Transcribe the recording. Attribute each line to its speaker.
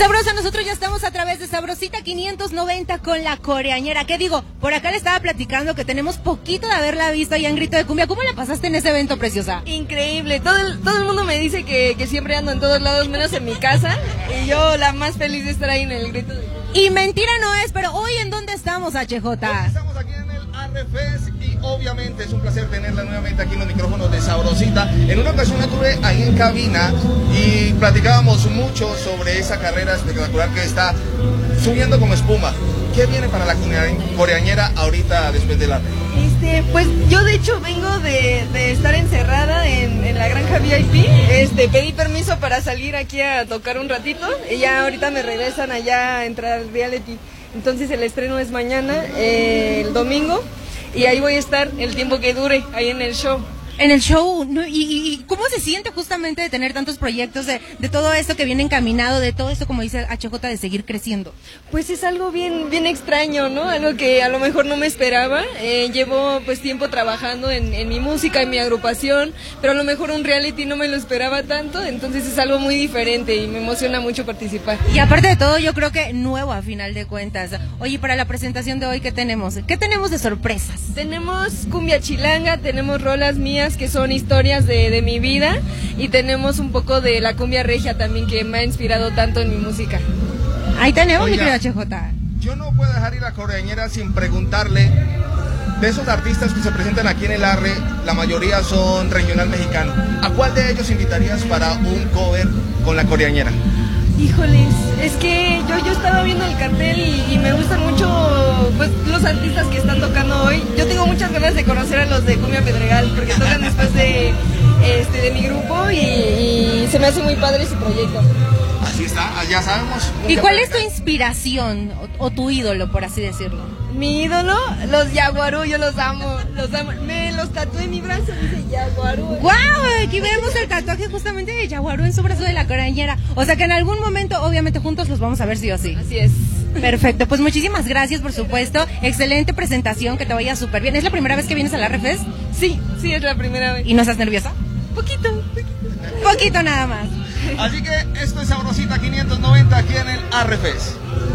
Speaker 1: sabrosa, nosotros ya estamos a través de Sabrosita 590 con la coreañera. ¿Qué digo? Por acá le estaba platicando que tenemos poquito de haberla visto allá en Grito de Cumbia. ¿Cómo la pasaste en ese evento, preciosa?
Speaker 2: Increíble, todo el mundo me dice que siempre ando en todos lados, menos en mi casa. Y yo la más feliz de estar ahí en el Grito de Cumbia.
Speaker 1: Y mentira no es, pero hoy ¿en dónde estamos, HJ?
Speaker 3: Hoy estamos aquí en el Arrefest y obviamente es un placer tenerla nuevamente aquí en los micrófonos de Sabrosita. En una ocasión estuve ahí en cabina y platicábamos mucho sobre esa carrera espectacular que está subiendo como espuma. ¿Qué viene para la coreañera ahorita después del arte?
Speaker 2: Pues yo de hecho vengo de estar encerrada en la granja VIP. Pedí permiso para salir aquí a tocar un ratito y ya ahorita me regresan allá a entrar al reality. Entonces el estreno es mañana, el domingo, y ahí voy a estar el tiempo que dure, ahí en el show.
Speaker 1: En el show, ¿no? ¿Y cómo se siente justamente de tener tantos proyectos, de todo esto que viene encaminado, de todo esto, como dice HJ, de seguir creciendo?
Speaker 2: Pues es algo bien extraño, ¿no? Algo que a lo mejor no me esperaba. Llevo pues tiempo trabajando en mi música, en mi agrupación, pero a lo mejor un reality no me lo esperaba tanto, entonces es algo muy diferente y me emociona mucho participar.
Speaker 1: Y aparte de todo, yo creo que nuevo a final de cuentas. Oye, para la presentación de hoy, ¿qué tenemos? ¿Qué tenemos de sorpresas?
Speaker 2: Tenemos cumbia chilanga, tenemos rolas mías que son historias de mi vida y tenemos un poco de la cumbia regia también que me ha inspirado tanto en mi música.
Speaker 1: Ahí tenemos, mi
Speaker 3: Oiga,
Speaker 1: querido HJ.
Speaker 3: Yo no puedo dejar ir a la coreañera sin preguntarle, de esos artistas que se presentan aquí en el Arre, la mayoría son regional mexicano. ¿A cuál de ellos invitarías para un cover con la coreañera?
Speaker 2: Híjoles, es que yo estaba viendo el cartel y me gustan mucho pues los artistas que están tocando hoy. Yo tengo muchas ganas de conocer a los de Cumbia Pedregal porque tocan después de mi grupo y se me hace muy padre su proyecto.
Speaker 3: Así está, ya sabemos.
Speaker 1: ¿Y cuál es tu inspiración o tu ídolo, por así decirlo?
Speaker 2: Mi ídolo, los Yaguarú, yo los amo. Me los tatué en mi brazo, dice Yaguarú.
Speaker 1: ¡Guau! Aquí vemos el tatuaje justamente de Yaguarú en su brazo de la coreañera. O sea que en algún momento, obviamente, juntos los vamos a ver sí o sí.
Speaker 2: Así es.
Speaker 1: Perfecto, pues muchísimas gracias, por supuesto. Excelente presentación, que te vaya súper bien. ¿Es la primera vez que vienes a la Arrefest?
Speaker 2: Sí, es la primera vez.
Speaker 1: ¿Y no estás nerviosa?
Speaker 2: Poquito.
Speaker 1: Poquito nada más.
Speaker 3: Así que esto es Sabrosita 590 aquí en el Arrefest.